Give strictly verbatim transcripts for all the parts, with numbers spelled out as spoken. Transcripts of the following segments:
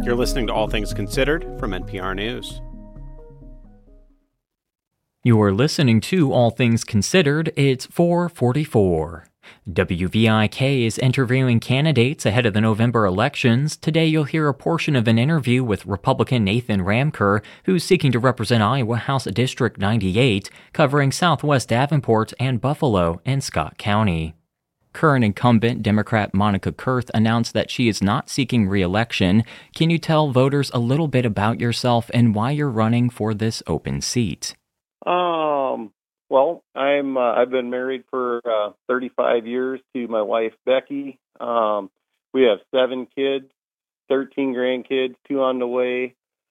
You're listening to All Things Considered from N P R News. You're listening to All Things Considered. It's four forty-four. W V I K is interviewing candidates ahead of the November elections. Today you'll hear a portion of an interview with Republican Nathan Ramker, who's seeking to represent Iowa House District ninety-eight, covering Southwest Davenport and Buffalo and Scott County. Current incumbent Democrat Monica Kurth announced that she is not seeking re-election. Can you tell voters a little bit about yourself and why you're running for this open seat? Um, well, I'm, uh, I've been married for uh, thirty-five years to my wife, Becky. Um, we have seven kids, thirteen grandkids, two on the way.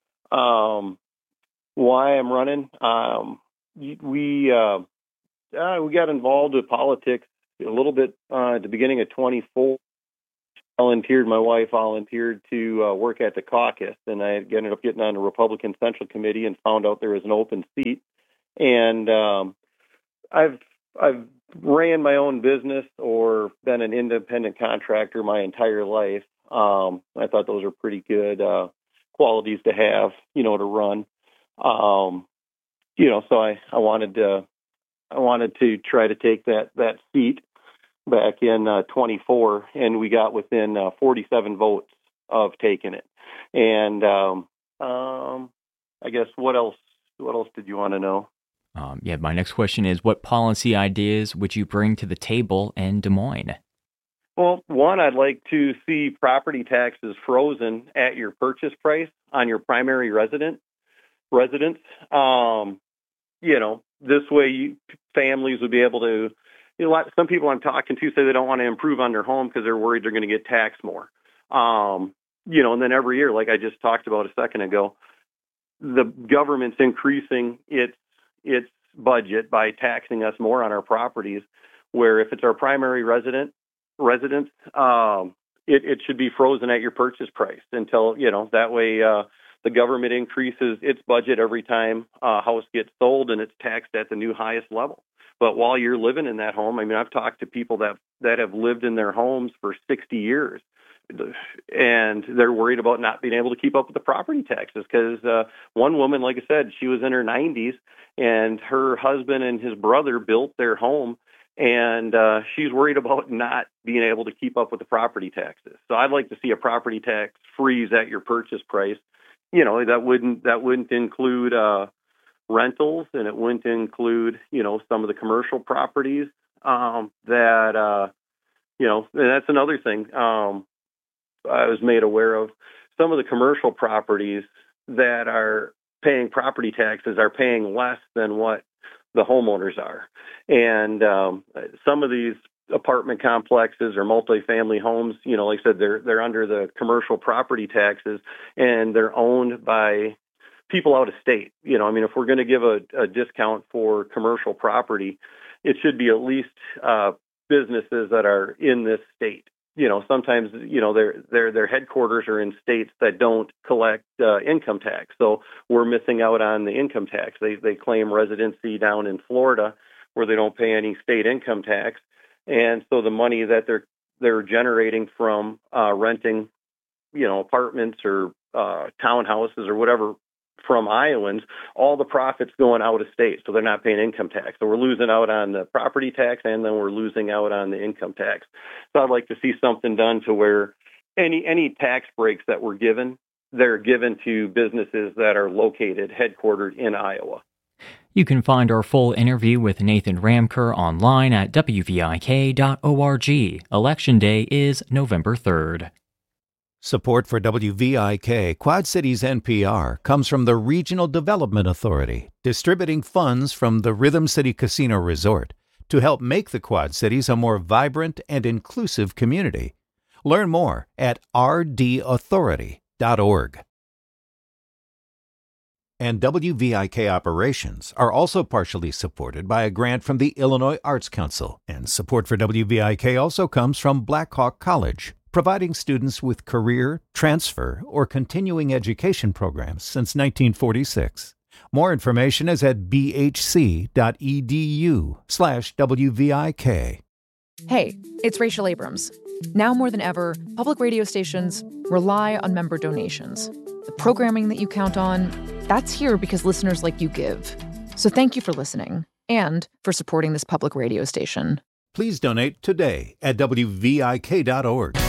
Um, why I'm running? Um, we, uh, uh, we got involved with politics a little bit uh, at the beginning of twenty-four. Volunteered, my wife volunteered to uh, work at the caucus, and I ended up getting on the Republican Central Committee and found out there was an open seat. And um, I've I've ran my own business or been an independent contractor my entire life. Um, I thought those are pretty good uh, qualities to have, you know, to run. Um, you know, so I, I wanted to I wanted to try to take that that seat back in uh, twenty-four, and we got within uh, forty-seven votes of taking it. And um, um, I guess what else? What else did you want to know? Um, yeah, my next question is, what policy ideas would you bring to the table in Des Moines? Well, one, I'd like to see property taxes frozen at your purchase price on your primary resident residence. Um, you know, this way you, families would be able to. You know, some people I'm talking to say they don't want to improve on their home because they're worried they're going to get taxed more. Um, you know, and then every year, like I just talked about a second ago, the government's increasing its its budget by taxing us more on our properties. Where if it's our primary resident residence, um, it, it should be frozen at your purchase price until, you know, that way uh, the government increases its budget every time a house gets sold and it's taxed at the new highest level. But while you're living in that home, I mean, I've talked to people that that have lived in their homes for sixty years, and they're worried about not being able to keep up with the property taxes because uh, one woman, like I said, she was in her nineties, and her husband and his brother built their home, and uh, she's worried about not being able to keep up with the property taxes. So I'd like to see a property tax freeze at your purchase price. You know, that wouldn't that wouldn't include uh, rentals, and it wouldn't include, you know, some of the commercial properties um, that, uh, you know, and that's another thing um, I was made aware of. Some of the commercial properties that are paying property taxes are paying less than what the homeowners are. And um, some of these apartment complexes or multifamily homes, you know, like I said, they're, they're under the commercial property taxes, and they're owned by people out of state. You know, I mean, if we're going to give a, a discount for commercial property, it should be at least uh, businesses that are in this state. You know, sometimes, you know, their their their headquarters are in states that don't collect uh, income tax, so we're missing out on the income tax. They they claim residency down in Florida where they don't pay any state income tax, and so the money that they're they're generating from uh, renting, you know, apartments or uh, townhouses or whatever from Iowans, all the profits going out of state, so they're not paying income tax. So we're losing out on the property tax, and then we're losing out on the income tax. So I'd like to see something done to where any any tax breaks that were given, they're given to businesses that are located, headquartered in Iowa. You can find our full interview with Nathan Ramker online at W V I K dot org. Election Day is November third. Support for W V I K Quad Cities N P R comes from the Regional Development Authority, distributing funds from the Rhythm City Casino Resort to help make the Quad Cities a more vibrant and inclusive community. Learn more at r d authority dot org. And W V I K operations are also partially supported by a grant from the Illinois Arts Council, and support for W V I K also comes from Black Hawk College, providing students with career, transfer, or continuing education programs since nineteen forty-six. More information is at b h c dot e d u slash W V I K. Hey, it's Rachel Abrams. Now more than ever, public radio stations rely on member donations. The programming that you count on, that's here because listeners like you give. So thank you for listening and for supporting this public radio station. Please donate today at W V I K dot org.